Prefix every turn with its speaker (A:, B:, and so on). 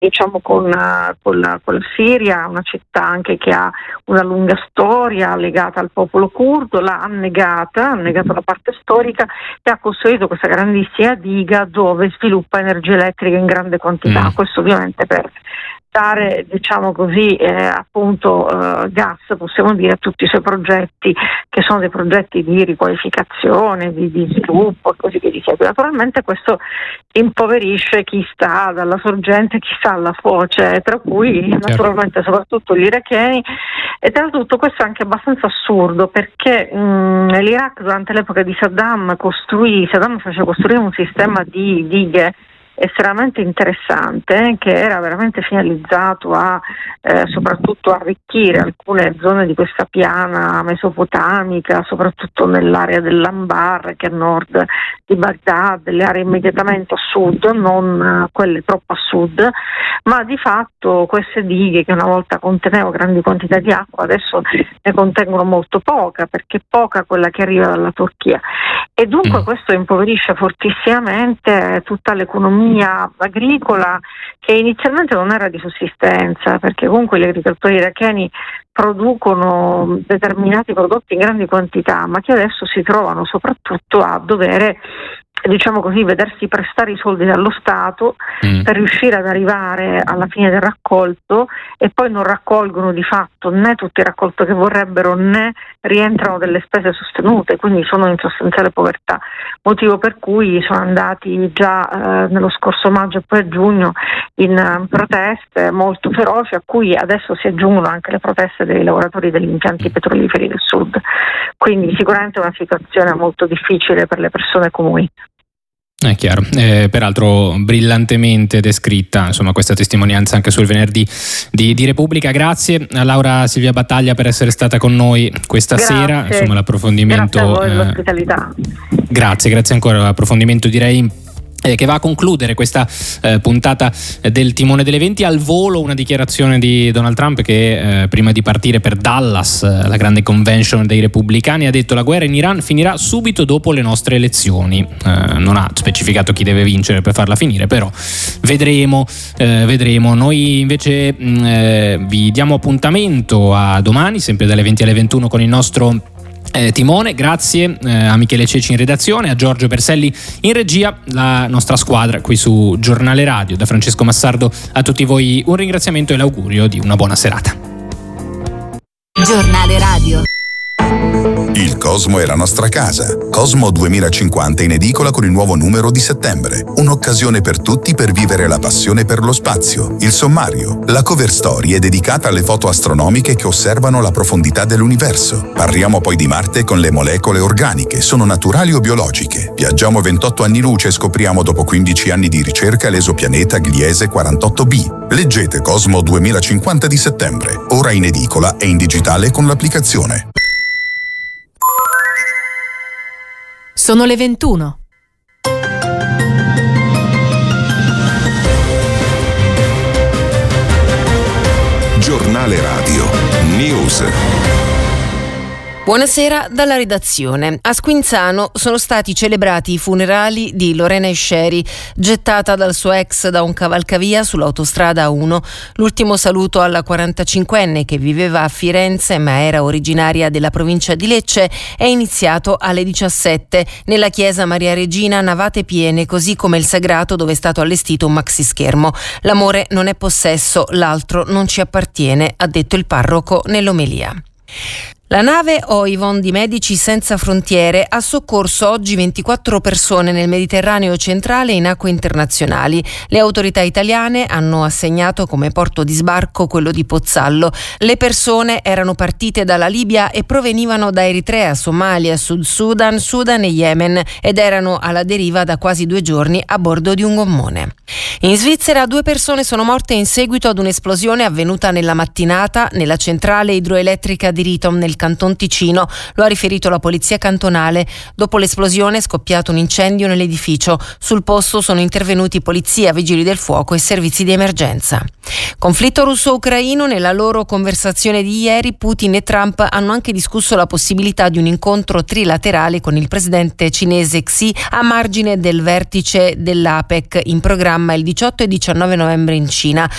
A: diciamo con la Siria, una città anche che ha una lunga storia legata al popolo curdo, l'ha annegata la parte storica e ha costruito questa grandissima diga dove sviluppa energia elettrica in grande quantità. Questo ovviamente per dare, diciamo così, gas, possiamo dire, a tutti i suoi progetti, che sono dei progetti di riqualificazione, di sviluppo e così via di seguito. Naturalmente questo impoverisce chi sta dalla sorgente, chi sta alla foce, tra cui naturalmente soprattutto gli iracheni. E tra tutto questo è anche abbastanza assurdo, perché l'Iraq durante l'epoca di Saddam fece costruire un sistema di dighe estremamente interessante, che era veramente finalizzato a soprattutto arricchire alcune zone di questa piana mesopotamica, soprattutto nell'area dell'Anbar, che è a nord di Baghdad, le aree immediatamente a sud, non quelle troppo a sud, ma di fatto queste dighe, che una volta contenevano grandi quantità di acqua, adesso ne contengono molto poca, perché è poca quella che arriva dalla Turchia, e dunque questo impoverisce fortissimamente tutta l'economia agricola, che inizialmente non era di sussistenza, perché comunque gli agricoltori iracheni producono determinati prodotti in grandi quantità, ma che adesso si trovano soprattutto a dovere, diciamo così, vedersi prestare i soldi dallo Stato per riuscire ad arrivare alla fine del raccolto, e poi non raccolgono di fatto né tutto il raccolto che vorrebbero, né rientrano delle spese sostenute, quindi sono in sostanziale povertà, motivo per cui sono andati già nello scorso maggio e poi a giugno in proteste molto feroci, a cui adesso si aggiungono anche le proteste dei lavoratori degli impianti petroliferi del sud. Quindi sicuramente è una situazione molto difficile per le persone comuni.
B: È chiaro, peraltro brillantemente descritta, insomma, questa testimonianza anche sul venerdì di Repubblica. Grazie a Laura Silvia Battaglia per essere stata con noi questa sera, insomma l'approfondimento.
A: Grazie a voi per l'ospitalità.
B: Grazie ancora, l'approfondimento direi che va a concludere questa puntata del Timone degli Eventi. Al volo una dichiarazione di Donald Trump che prima di partire per Dallas, la grande convention dei repubblicani, ha detto: la guerra in Iran finirà subito dopo le nostre elezioni. Non ha specificato chi deve vincere per farla finire, però vedremo. Noi invece vi diamo appuntamento a domani, sempre dalle 20 alle 21, con il nostro Timone. Grazie a Michele Ceci in redazione, a Giorgio Berselli in regia, la nostra squadra qui su Giornale Radio. Da Francesco Massardo a tutti voi un ringraziamento e l'augurio di una buona serata.
C: Giornale Radio.
D: Il Cosmo è la nostra casa. Cosmo 2050 in edicola con il nuovo numero di settembre. Un'occasione per tutti per vivere la passione per lo spazio. Il sommario. La cover story è dedicata alle foto astronomiche che osservano la profondità dell'universo. Parliamo poi di Marte con le molecole organiche. Sono naturali o biologiche? Viaggiamo 28 anni luce e scopriamo dopo 15 anni di ricerca l'esopianeta Gliese 48b. Leggete Cosmo 2050 di settembre. Ora in edicola e in digitale con l'applicazione.
C: Sono le 21.
D: Giornale Radio News.
E: Buonasera dalla redazione. A Squinzano sono stati celebrati i funerali di Lorena Esceri, gettata dal suo ex da un cavalcavia sull'autostrada 1. L'ultimo saluto alla 45enne che viveva a Firenze ma era originaria della provincia di Lecce è iniziato alle 17 nella chiesa Maria Regina a navate piene, così come il sagrato dove è stato allestito un maxischermo. L'amore non è possesso, l'altro non ci appartiene, ha detto il parroco nell'omelia. La nave Oivon di Medici Senza Frontiere ha soccorso oggi 24 persone nel Mediterraneo centrale in acque internazionali. Le autorità italiane hanno assegnato come porto di sbarco quello di Pozzallo. Le persone erano partite dalla Libia e provenivano da Eritrea, Somalia, Sud Sudan, Sudan e Yemen ed erano alla deriva da quasi 2 giorni a bordo di un gommone. In Svizzera 2 persone sono morte in seguito ad un'esplosione avvenuta nella mattinata nella centrale idroelettrica di Ritom nel Canton Ticino, lo ha riferito la polizia cantonale. Dopo l'esplosione è scoppiato un incendio nell'edificio. Sul posto sono intervenuti polizia, vigili del fuoco e servizi di emergenza. Conflitto russo-ucraino. Nella loro conversazione di ieri Putin e Trump hanno anche discusso la possibilità di un incontro trilaterale con il presidente cinese Xi a margine del vertice dell'APEC in programma il 18 e 19 novembre in Cina.